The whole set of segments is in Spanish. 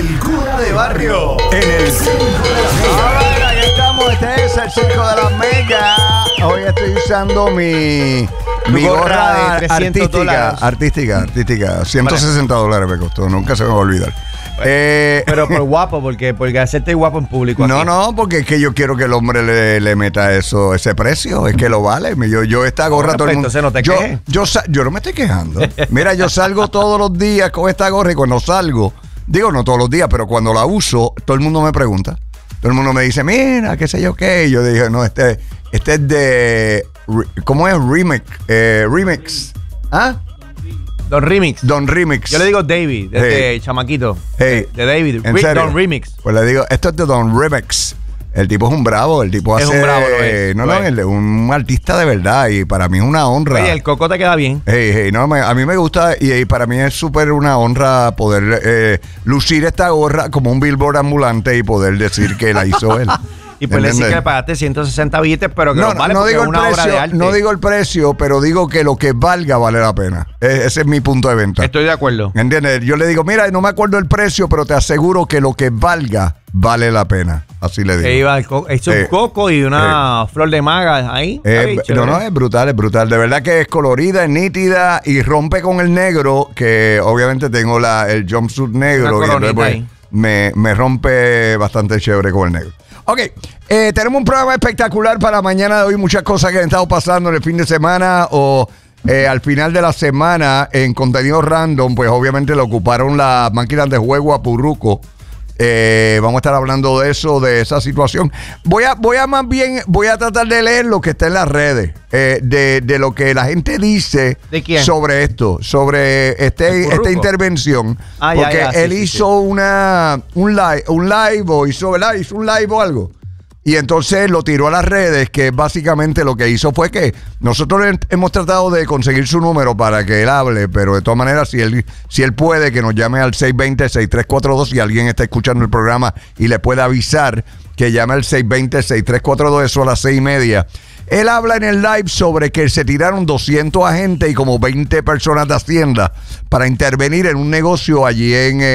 El cura de barrio en el Circo de las Megas. Ahora, aquí estamos. Este es el Circo de las Megas. Hoy estoy usando mi gorra de $300. artística. $160 me costó. Nunca se me va a olvidar. Pero por guapo, porque hacerte guapo en público. No, porque es que yo quiero que el hombre le meta ese precio. Es que lo vale. Yo esta gorra todo el mundo. Entonces no te quejes. Yo no me estoy quejando. Mira, yo salgo todos los días con esta gorra y cuando salgo, digo no todos los días, pero cuando la uso, todo el mundo me pregunta. Todo el mundo me dice, mira, qué sé yo qué. Y yo dije, no, este es de, ¿cómo es? Remix. ¿Ah? Don Remix. Yo le digo David, desde chamaquito. Hey. De David. ¿En serio? Don Remix. Pues le digo, esto es de Don Remix. El tipo es un bravo, el tipo Es hace... un bravo, lo es. Un artista de verdad y para mí es una honra. Oye, el coco te queda bien. A mí me gusta y para mí es súper una honra poder lucir esta gorra como un billboard ambulante y poder decir que la hizo él. Y pues le decís que le pagaste 160 billetes, pero que no vale porque es una obra de arte. No digo el precio, pero digo que lo que valga vale la pena. Ese es mi punto de venta. Estoy de acuerdo. ¿Entiendes? Yo le digo, mira, no me acuerdo el precio, pero te aseguro que lo que valga vale la pena. Así le digo. Hecho un coco y una flor de maga ahí. No, es brutal, es brutal. De verdad que es colorida, es nítida y rompe con el negro, que obviamente tengo el jumpsuit negro. Una coronita pues, ahí. me rompe bastante chévere con el negro. Ok, tenemos un programa espectacular para mañana de hoy. Muchas cosas que han estado pasando en el fin de semana o al final de la semana en contenido random. Pues obviamente le ocuparon las máquinas de juego a Puruco. Vamos a estar hablando de eso, de esa situación. Voy a tratar de leer lo que está en las redes, de lo que la gente dice. ¿De quién? Sobre esto, sobre esta intervención. Porque él hizo un live o algo. Y entonces lo tiró a las redes, que básicamente lo que hizo fue que nosotros hemos tratado de conseguir su número para que él hable, pero de todas maneras, si él puede, que nos llame al 620-6342, si alguien está escuchando el programa y le puede avisar, que llame al 620-6342, eso a las 6:30. Él habla en el live sobre que se tiraron 200 agentes y como 20 personas de Hacienda para intervenir en un negocio allí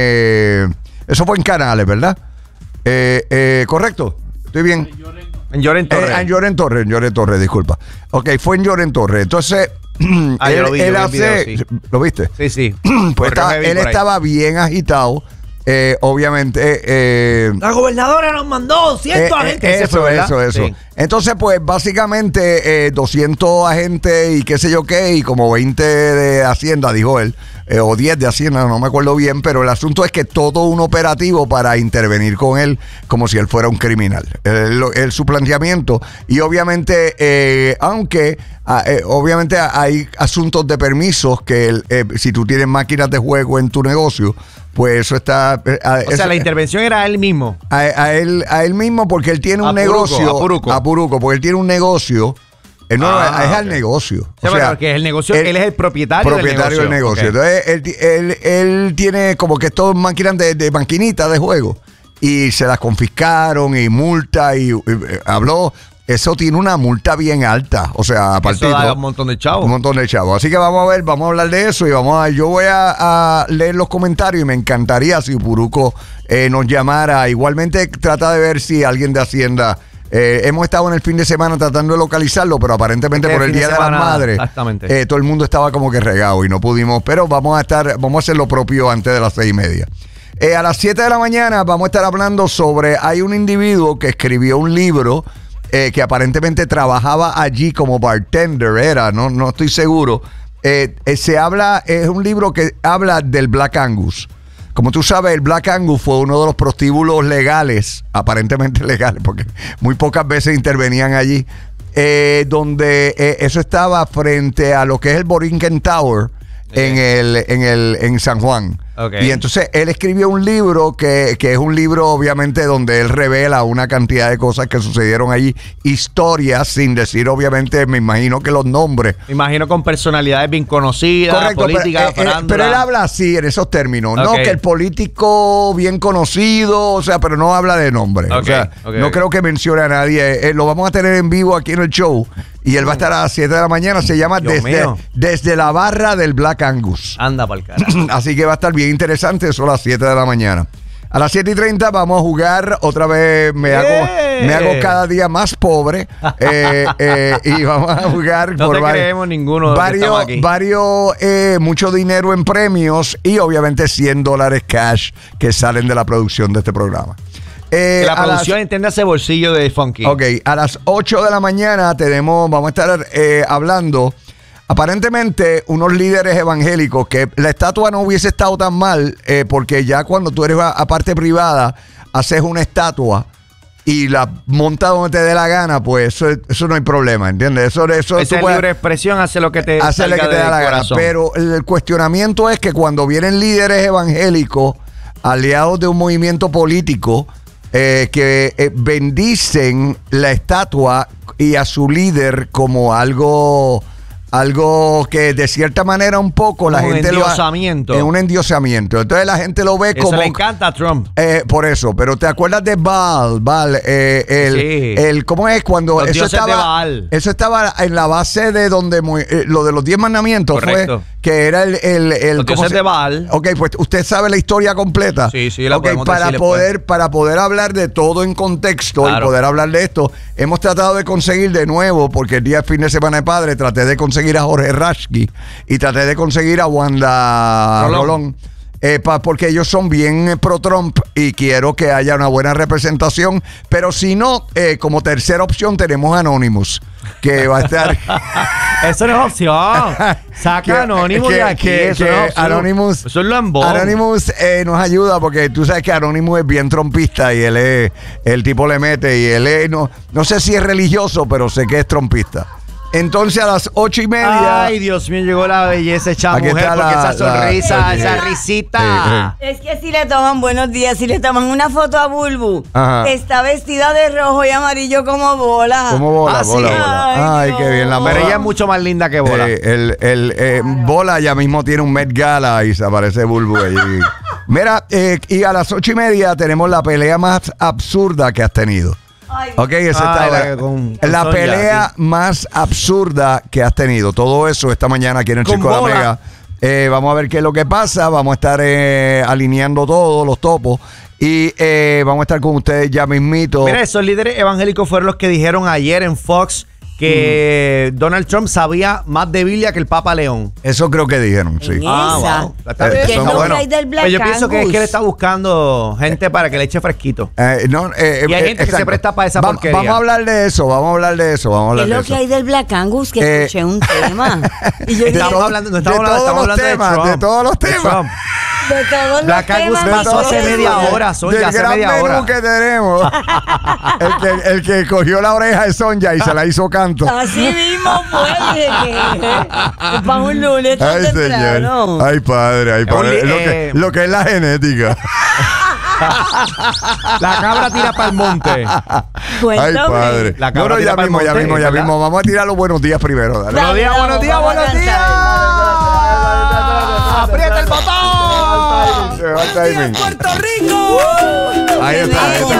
eso fue en Canales, ¿verdad? ¿Correcto? ¿Estoy bien? En Lloren Torres. En Lloren Torres, disculpa. Ok, fue en Lloren Torres. Entonces, él hace... Video, sí. ¿Lo viste? Sí. Pues él estaba bien agitado. Obviamente... la gobernadora nos mandó 200 agentes. Eso. Sí. Entonces, pues, básicamente, 200 agentes y qué sé yo qué, y como 20 de Hacienda, dijo él, o 10 de Hacienda, no me acuerdo bien, pero el asunto es que todo un operativo para intervenir con él como si él fuera un criminal. Su planteamiento, y obviamente, aunque obviamente hay asuntos de permisos que si tú tienes máquinas de juego en tu negocio, pues eso está... o sea, la intervención era a él mismo. A él mismo, porque él tiene un negocio... A Puruco, porque él tiene un negocio... es al negocio. O sea, porque el negocio, él es el propietario del negocio. Okay. Entonces, él tiene como que estas máquinas de maquinitas de juego. Y se las confiscaron y multa y habló... Eso tiene una multa bien alta. O sea, aparte eso da un montón de chavos. Un montón de chavos. Así que vamos a hablar de eso y yo voy a leer los comentarios y me encantaría si Puruco nos llamara. Igualmente trata de ver si alguien de Hacienda... hemos estado en el fin de semana tratando de localizarlo, pero aparentemente por el Día de las Madres todo el mundo estaba como que regado y no pudimos, pero vamos a hacer lo propio antes de las 6:30. A las 7 de la mañana vamos a estar hablando sobre, hay un individuo que escribió un libro que aparentemente trabajaba allí como bartender, no estoy seguro. Es un libro que habla del Black Angus. Como tú sabes, el Black Angus fue uno de los prostíbulos legales, aparentemente legales, porque muy pocas veces intervenían allí, donde eso estaba frente a lo que es el Borinquen Tower en San Juan. Okay. Y entonces él escribió un libro que es un libro obviamente donde él revela una cantidad de cosas que sucedieron allí, historias, sin decir obviamente, me imagino que los nombres. Me imagino con personalidades bien conocidas. Correcto, política, pero él habla así en esos términos, okay. No que el político bien conocido, o sea, pero no habla de nombre. Okay, o sea, no creo que mencione a nadie. Lo vamos a tener en vivo aquí en el show y él va a estar a las 7 de la mañana. Se llama desde la barra del Black Angus. Anda pa'l carajo. Así que va a estar bien interesante, son las 7 de la mañana. A las 7:30 vamos a jugar otra vez. Me hago cada día más pobre. Y vamos a jugar no te creemos ninguno mucho dinero en premios y obviamente $100 cash que salen de la producción de este programa. La producción, entiéndase bolsillo de Funky. Ok, a las 8 de la mañana vamos a estar hablando, aparentemente, unos líderes evangélicos, que la estatua no hubiese estado tan mal, porque ya cuando tú eres a parte privada, haces una estatua y la montas donde te dé la gana, pues eso no hay problema, ¿entiendes? Eso es libre expresión, hace lo que te da la gana. Pero el cuestionamiento es que cuando vienen líderes evangélicos, aliados de un movimiento político, que bendicen la estatua y a su líder como algo que de cierta manera un poco la gente lo es un endiosamiento. Entonces la gente lo ve como... Eso le encanta a Trump. Por eso, pero ¿te acuerdas de Baal? Sí. ¿Cómo es? Cuando eso estaba en la base de donde lo de los 10 mandamientos. Correcto. Fue que era los dioses de Baal. Ok, pues usted sabe la historia completa. Sí, la podemos decir para poder hablar de todo en contexto, claro, y poder hablar de esto, hemos tratado de conseguir de nuevo, porque el día fin de semana de padre traté de conseguir a Jorge Rashki y traté de conseguir a Wanda Rolón. Porque ellos son bien pro-Trump y quiero que haya una buena representación, pero si no, como tercera opción tenemos Anonymous, que va a estar... Eso no es opción. Saca Anonymous de aquí. Eso no es opción. Anonymous, eso es lambón. Anonymous nos ayuda porque tú sabes que Anonymous es bien trompista y el tipo le mete y él no sé si es religioso, pero sé que es trompista. Entonces a las 8:30. Ay, Dios mío, llegó la belleza hecha mujer, porque esa sonrisa, esa risita. Es que si le toman buenos días, si le toman una foto a Bulbu, está vestida de rojo y amarillo como Bola. Como Bola, ¿sí? Bola. Ay, qué bien. Pero ella es mucho más linda que Bola. Bola ya mismo tiene un Met Gala y se aparece Bulbu allí. Mira, y a las 8:30 tenemos la pelea más absurda que has tenido. Ok, la pelea más absurda que has tenido. Todo eso esta mañana aquí en el Chico de la Mega. Vamos a ver qué es lo que pasa. Vamos a estar alineando todos los topos. Y vamos a estar con ustedes ya mismito. Mira, esos líderes evangélicos fueron los que dijeron ayer en Fox que Donald Trump sabía más de Biblia que el Papa León. Eso creo que dijeron, sí. Wow. Bueno. Yo pienso que es que él está buscando gente para que le eche fresquito. Y hay gente que se presta para esa porquería. Vamos a hablar de eso, ¿Qué es lo que hay del Black Angus? Que escuché un tema. Y yo estamos hablando de todos los temas. De todos los Black Angus pasó hace media hora, Sonja, hace media hora. Que tenemos. el que cogió la oreja de Sonja y se la hizo canto. Así mismo fue. Para un lunes. Ay, señor. Ay, padre. Lo que es la genética. La cabra tira para el monte. Ay, padre. Bueno, ya mismo. Vamos a tirar los buenos días primero. Dale. Buenos días. ¡Aprieta el botón! ¡Viva Puerto Rico! Ahí está.